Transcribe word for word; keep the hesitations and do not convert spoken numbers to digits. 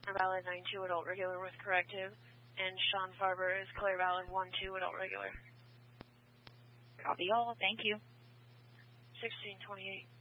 valid nine two adult regular with corrective, and Sean Farber is clear valid one two adult regular. Copy all. Thank you. sixteen twenty-eight.